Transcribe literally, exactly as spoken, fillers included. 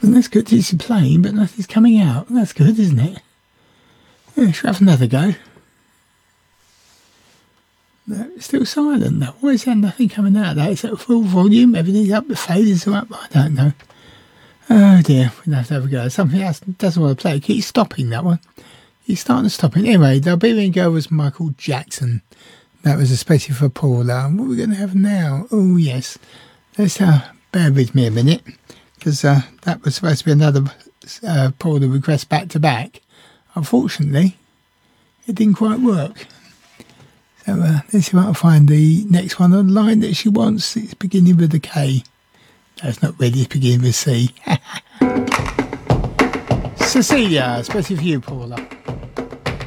And that's good. It's playing, but nothing's coming out. That's good, isn't it? Yeah, should have another go. No, it's still silent though. Why is there nothing coming out of that? It's at full volume, everything's up, the faders are up. I don't know. Oh dear, we'll have to have a go. Something else doesn't want to play. It keeps stopping, that one. He's starting to stop it. Anyway, the Iberian Girl was Michael Jackson. That was especially for Paula. And what are we going to have now? Oh yes. Let's uh, bear with me a minute. Because uh, that was supposed to be another uh, Paula request back to back. Unfortunately, it didn't quite work. So uh, let's see if I can find the next one online that she wants. It's beginning with a K. No, it's not really. It's beginning with C. Cecilia, especially for you, Paula.